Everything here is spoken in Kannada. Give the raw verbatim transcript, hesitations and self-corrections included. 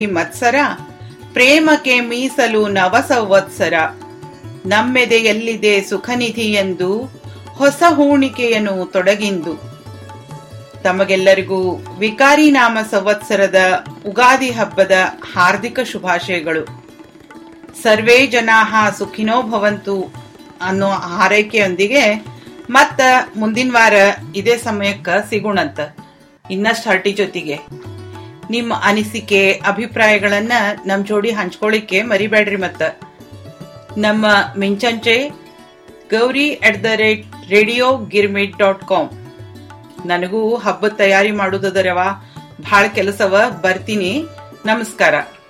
ಮತ್ಸರ ಪ್ರೇಮಕ್ಕೆ ಮೀಸಲು ನವ ಸಂವತ್ಸರ. ನಮ್ಮೆದೆಯಲ್ಲಿದೆ ಸುಖನಿಧಿ ಎಂದು ಹೊಸ ಹೂಣಿಕೆಯನ್ನು ತೊಡಗಿಂದು. ತಮಗೆಲ್ಲರಿಗೂ ವಿಕಾರಿ ನಾಮ ಸಂವತ್ಸರದ ಉಗಾದಿ ಹಬ್ಬದ ಹಾರ್ದಿಕ ಶುಭಾಶಯಗಳು. ಸರ್ವೇ ಜನಾಹ ಸುಖಿನೋ ಭವಂತು ಅನ್ನೋ ಹಾರೈಕೆಯೊಂದಿಗೆ ಮತ್ತ ಮುಂದಿನ ವಾರ ಇದೇ ಸಮಯಕ್ಕ ಸಿಗೋಣಂತ ಇನ್ನಷ್ಟು ಹರಟಿ ಜೊತೆಗೆ. ನಿಮ್ಮ ಅನಿಸಿಕೆ ಅಭಿಪ್ರಾಯಗಳನ್ನ ನಮ್ ಜೋಡಿ ಹಂಚ್ಕೊಳ್ಳಿಕ್ಕೆ ಮರಿಬೇಡ್ರಿ. ಮತ್ತ ನಮ್ಮ ಮಿಂಚಂಚೆ Gauri at the rate radio girmit dot com. ನನಗೂ ಹಬ್ಬದ ತಯಾರಿ ಮಾಡುದರವ, ಭಾಳ ಕೆಲಸವ. ಬರ್ತೀನಿ. ನಮಸ್ಕಾರ.